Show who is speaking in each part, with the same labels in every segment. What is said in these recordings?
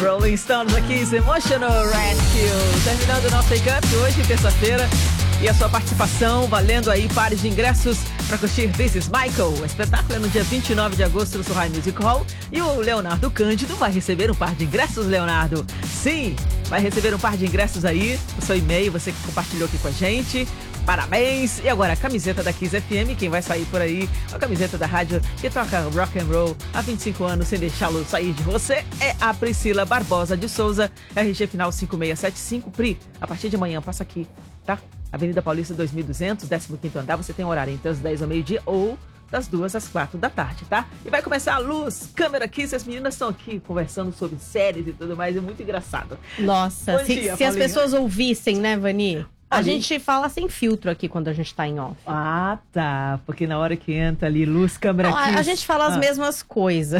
Speaker 1: Rolling Stones aqui, Emotional Rescue. Terminando o nosso take-up hoje, terça-feira. E a sua participação valendo aí pares de ingressos para curtir This is Michael. O espetáculo é no dia 29 de agosto no Surrai Music Hall. E o Leonardo Cândido vai receber um par de ingressos, Leonardo. Sim, vai receber um par de ingressos aí no seu e-mail, você que compartilhou aqui com a gente. Parabéns! E agora a camiseta da Kiss FM, quem vai sair por aí, a camiseta da rádio que toca rock and roll há 25 anos sem deixá-lo sair de você, é a Priscila Barbosa de Souza, RG final 5675. Pri, a partir de amanhã passa aqui, tá? Avenida Paulista 2200, 15º andar, você tem horário entre as 10 ao meio-dia ou das 2 às 4 da tarde, tá? E vai começar a luz, câmera aqui, as meninas estão aqui conversando sobre séries e tudo mais, é muito engraçado.
Speaker 2: Nossa, se as pessoas ouvissem, né, Vani? A gente fala sem filtro aqui quando a gente tá em off.
Speaker 1: Ah, tá. Porque na hora que entra ali, luz, câmera aqui...
Speaker 2: A gente fala as mesmas coisas.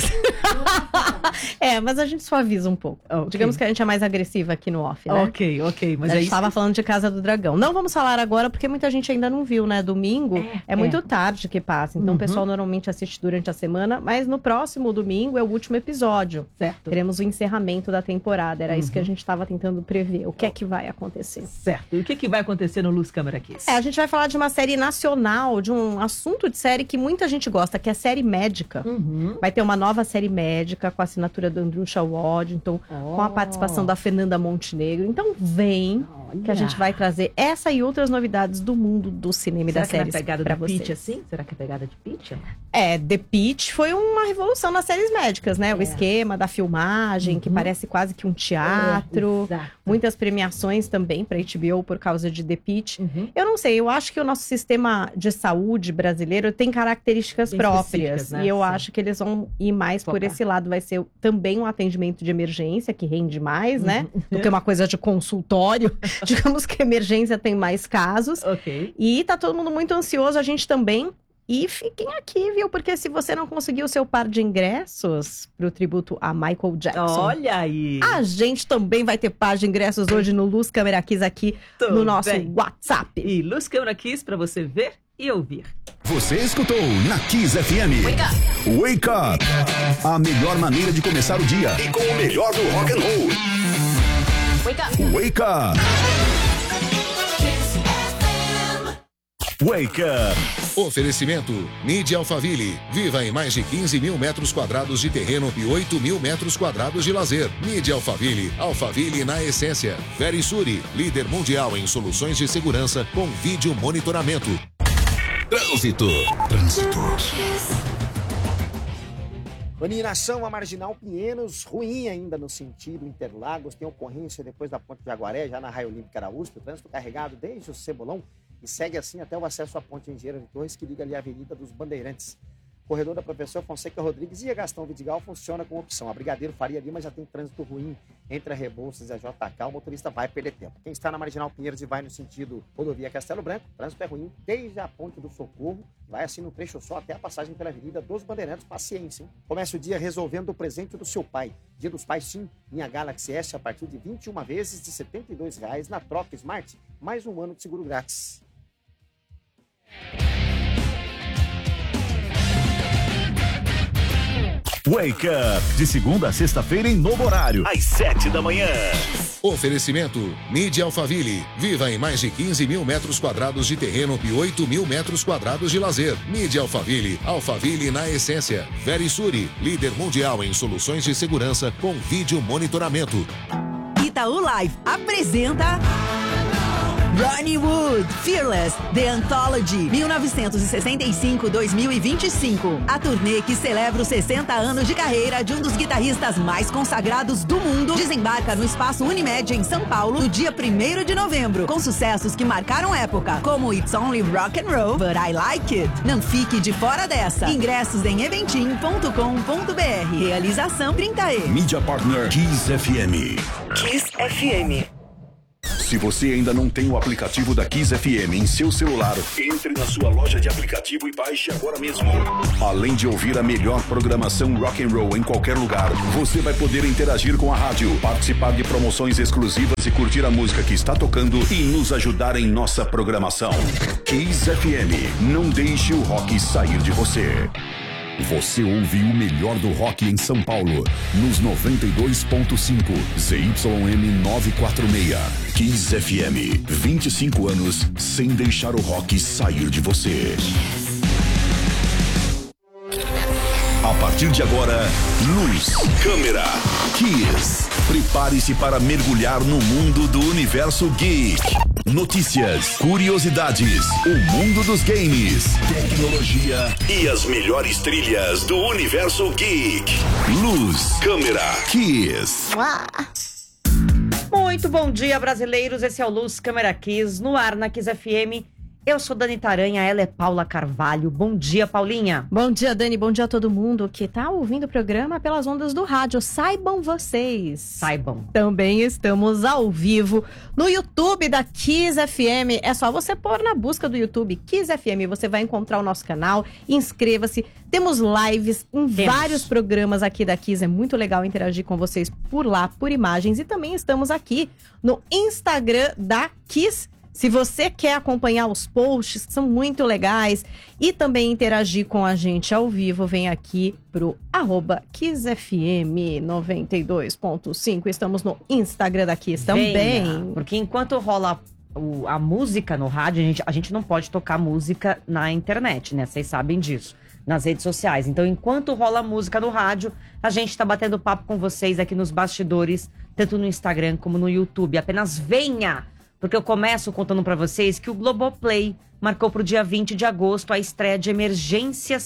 Speaker 2: Mas a gente suaviza um pouco. Okay. Digamos que a gente é mais agressiva aqui no off, né?
Speaker 1: Ok. Mas
Speaker 2: a gente tava falando de Casa do Dragão. Não vamos falar agora porque muita gente ainda não viu, né? Domingo é muito tarde que passa. Então o pessoal normalmente assiste durante a semana. Mas no próximo domingo é o último episódio.
Speaker 1: Certo.
Speaker 2: Teremos o encerramento da temporada. Era isso que a gente tava tentando prever. O que é que vai acontecer.
Speaker 1: Certo. E o que vai acontecer no Luz Câmera Kiss?
Speaker 2: A gente vai falar de uma série nacional, de um assunto de série que muita gente gosta, que é a série médica. Vai ter uma nova série médica com a assinatura do Andrusha Waddington, com a participação da Fernanda Montenegro. Então vem, que a gente vai trazer essa e outras novidades do mundo do cinema e das séries pra vocês. Será que é pegada de Pitch assim? Será que é pegada de Pitch? The Pitch foi uma revolução nas séries médicas, né? O esquema da filmagem, que parece quase que um teatro. Muitas premiações também pra HBO por causa de The Pitch. Eu não sei, eu acho que o nosso sistema de saúde brasileiro tem características próprias. Né? E eu acho que eles vão ir mais por esse lado. Vai ser também um atendimento de emergência, que rende mais, né? Do que uma coisa de consultório. Digamos que emergência tem mais casos. E tá todo mundo muito ansioso, a gente também. E fiquem aqui, viu? Porque se você não conseguiu o seu par de ingressos pro tributo a Michael Jackson...
Speaker 1: Olha aí!
Speaker 2: A gente também vai ter par de ingressos hoje no Luz Câmera Kiss aqui no nosso WhatsApp.
Speaker 1: E Luz Câmera Kiss pra você ver e ouvir.
Speaker 3: Você escutou na Kiss FM. Wake Up! A melhor maneira de começar o dia e com o melhor do rock and roll. Wake Up! Wake Up!
Speaker 4: Oferecimento Mídia Alphaville. Viva em mais de 15 mil metros quadrados de terreno e 8 mil metros quadrados de lazer. Mídia Alphaville. Alphaville na essência. Verisuri, líder mundial em soluções de segurança com vídeo monitoramento. Trânsito.
Speaker 5: Iluminação a Marginal Pinheiros, ruim ainda no sentido Interlagos, tem ocorrência depois da Ponte de Aguaré, já na Raia Olímpica da USP, o trânsito carregado desde o Cebolão e segue assim até o acesso à Ponte Engenheiro de Torres, que liga ali a Avenida dos Bandeirantes. O corredor da Professor Fonseca Rodrigues e a Gastão Vidigal funciona com opção. A Brigadeiro Faria Lima já tem trânsito ruim entre a Rebouças e a JK, o motorista vai perder tempo. Quem está na Marginal Pinheiros e vai no sentido Rodovia Castelo Branco, o trânsito é ruim desde a Ponte do Socorro, vai assim no trecho só até a passagem pela Avenida dos Bandeirantes. Paciência, hein? Comece o dia resolvendo o presente do seu pai. Dia dos Pais, sim, minha Galaxy S a partir de 21 vezes de R$ 72,00 na troca Smart, mais um ano de seguro grátis.
Speaker 3: Wake Up, de segunda a sexta-feira em novo horário, às 7 da manhã.
Speaker 4: Oferecimento Mídia Alphaville. Viva em mais de 15 mil metros quadrados de terreno e 8 mil metros quadrados de lazer. Mídia Alphaville. Alphaville na essência. Verisuri, líder mundial em soluções de segurança com vídeo monitoramento.
Speaker 6: Itaú Live apresenta Ronnie Wood, Fearless, The Anthology, 1965-2025. A turnê que celebra os 60 anos de carreira de um dos guitarristas mais consagrados do mundo desembarca no Espaço Unimed em São Paulo no dia 1º de novembro, com sucessos que marcaram época, como It's Only Rock and Roll, But I Like It. Não fique de fora dessa. Ingressos em eventim.com.br. Realização 30E.
Speaker 3: Mídia Partner Kiss FM.
Speaker 6: Kiss FM.
Speaker 3: Se você ainda não tem o aplicativo da Kiss FM em seu celular, entre na sua loja de aplicativo e baixe agora mesmo. Além de ouvir a melhor programação rock and roll em qualquer lugar, você vai poder interagir com a rádio, participar de promoções exclusivas e curtir a música que está tocando e nos ajudar em nossa programação. Kiss FM, não deixe o rock sair de você. Você ouviu o melhor do rock em São Paulo, nos 92.5 ZYM 946. Kiss FM, 25 anos sem deixar o rock sair de você. A partir de agora, luz, câmera, Kiss. Prepare-se para mergulhar no mundo do universo geek. Notícias, curiosidades, o mundo dos games, tecnologia e as melhores trilhas do universo geek. Luz, câmera, Kiss.
Speaker 7: Muito bom dia, brasileiros. Esse é o Luz, Câmera, Kiss, no ar na Kiss FM. Eu sou Dani Taranha, ela é Paula Carvalho. Bom dia, Paulinha.
Speaker 2: Bom dia, Dani. Bom dia a todo mundo que tá ouvindo o programa pelas ondas do rádio. Saibam vocês.
Speaker 7: Saibam.
Speaker 2: Também estamos ao vivo no YouTube da Kiss FM. É só você pôr na busca do YouTube Kiss FM. Você vai encontrar o nosso canal. Inscreva-se. Temos lives em vários programas aqui da Kiss. É muito legal interagir com vocês por lá, por imagens. E também estamos aqui no Instagram da Kiss. Se você quer acompanhar os posts, que são muito legais, e também interagir com a gente ao vivo, vem aqui pro @KissFM92.5. Estamos no Instagram da Kiss também.
Speaker 7: Porque enquanto rola a música no rádio, a gente não pode tocar música na internet, né? Vocês sabem disso. Nas redes sociais. Então, enquanto rola música no rádio, a gente tá batendo papo com vocês aqui nos bastidores, tanto no Instagram como no YouTube. Apenas venha! Porque eu começo contando pra vocês que o Globoplay marcou pro dia 20 de agosto a estreia de Emergência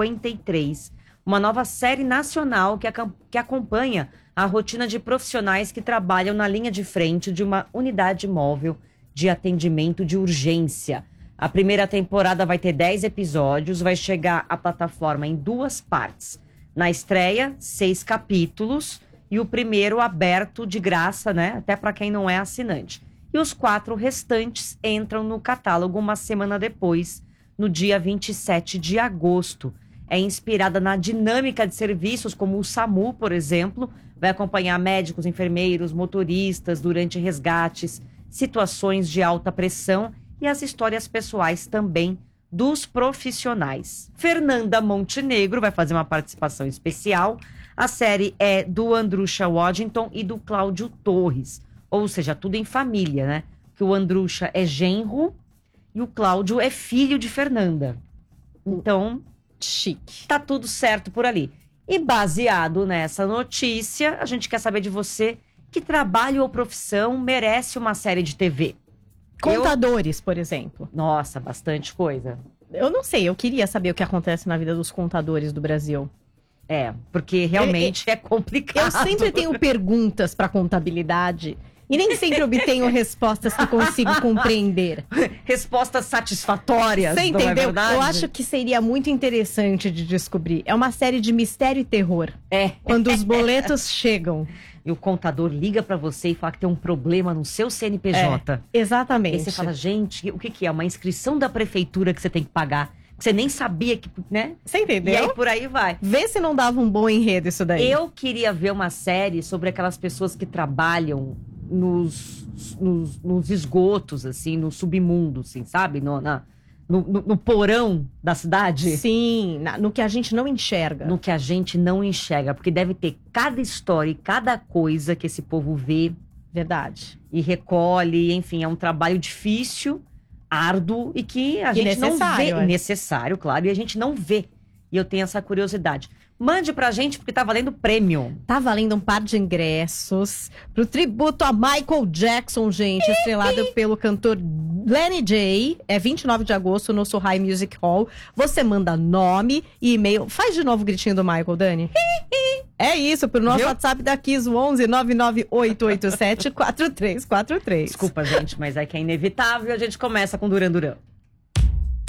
Speaker 7: 53, uma nova série nacional que acompanha a rotina de profissionais que trabalham na linha de frente de uma unidade móvel de atendimento de urgência. A primeira temporada vai ter 10 episódios, vai chegar à plataforma em 2 partes. Na estreia, 6 capítulos e o primeiro aberto de graça, né? Até pra quem não é assinante. E os 4 restantes entram no catálogo uma semana depois, no dia 27 de agosto. É inspirada na dinâmica de serviços como o SAMU, por exemplo. Vai acompanhar médicos, enfermeiros, motoristas durante resgates, situações de alta pressão e as histórias pessoais também dos profissionais. Fernanda Montenegro vai fazer uma participação especial. A série é do Andrusha Waddington e do Cláudio Torres. Ou seja, tudo em família, né? Que o Andrusha é genro e o Cláudio é filho de Fernanda. Então, chique. Tá tudo certo por ali. E baseado nessa notícia, a gente quer saber de você que trabalho ou profissão merece uma série de TV.
Speaker 2: Contadores, por exemplo.
Speaker 7: Nossa, bastante coisa.
Speaker 2: Eu não sei, eu queria saber o que acontece na vida dos contadores do Brasil.
Speaker 7: É, porque realmente é complicado.
Speaker 2: Eu sempre tenho perguntas para contabilidade e nem sempre obtenho respostas que consigo compreender.
Speaker 7: Respostas satisfatórias.
Speaker 2: Você entendeu?
Speaker 7: Não é verdade?
Speaker 2: Eu acho que seria muito interessante de descobrir. É uma série de mistério e terror.
Speaker 7: É.
Speaker 2: Quando os boletos chegam.
Speaker 7: E o contador liga pra você e fala que tem um problema no seu CNPJ.
Speaker 2: Exatamente.
Speaker 7: E você fala, gente, o que é? Uma inscrição da prefeitura que você tem que pagar. Que você nem sabia que, né?
Speaker 2: Você entendeu?
Speaker 7: E aí por aí vai.
Speaker 2: Vê se não dava um bom enredo isso daí.
Speaker 7: Eu queria ver uma série sobre aquelas pessoas que trabalham nos esgotos, assim, no submundo, assim, sabe? No porão da cidade.
Speaker 2: Sim, no que a gente não enxerga.
Speaker 7: No que a gente não enxerga. Porque deve ter cada história e cada coisa que esse povo vê.
Speaker 2: Verdade.
Speaker 7: E recolhe, enfim, é um trabalho difícil, árduo e que a gente não vê. Necessário, claro, e a gente não vê. E eu tenho essa curiosidade. Mande pra gente, porque tá valendo prêmio.
Speaker 2: Tá valendo um par de ingressos pro tributo a Michael Jackson, gente, estrelado pelo cantor Lenny J. É 29 de agosto no Sohai Music Hall. Você manda nome e e-mail. Faz de novo o gritinho do Michael, Dani. É isso, pro nosso WhatsApp da Kiss, 11 99887 4343.
Speaker 7: Desculpa, gente, mas é que é inevitável. A gente começa com Duran Duran.